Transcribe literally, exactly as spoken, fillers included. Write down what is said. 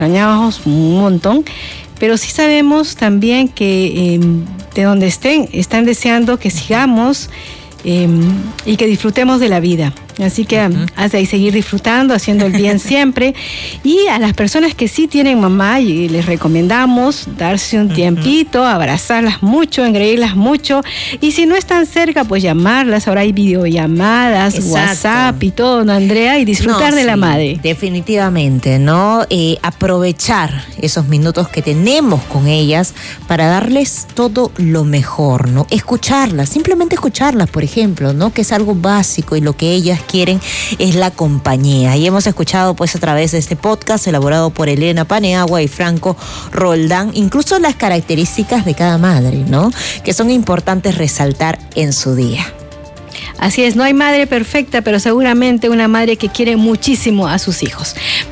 extrañamos un montón, pero sí sabemos también que eh, de donde estén, están deseando que sigamos eh, y que disfrutemos de la vida. Así que uh-huh. has de seguir disfrutando, haciendo el bien siempre. Y a las personas que sí tienen mamá, y les recomendamos darse un tiempito, uh-huh. abrazarlas mucho, engreírlas mucho. Y si no están cerca, pues llamarlas. Ahora hay videollamadas, exacto. WhatsApp y todo, ¿no, Andrea? Y disfrutar no, de sí, la madre. Definitivamente, ¿no? Eh, aprovechar esos minutos que tenemos con ellas para darles todo lo mejor, ¿no? Escucharlas, simplemente escucharlas, por ejemplo, ¿no? Que es algo básico y lo que ellas quieren es la compañía. Y hemos escuchado pues a través de este podcast elaborado por Elena Paniagua y Franco Roldán, incluso las características de cada madre, ¿no? Que son importantes resaltar en su día. Así es, no hay madre perfecta, pero seguramente una madre que quiere muchísimo a sus hijos.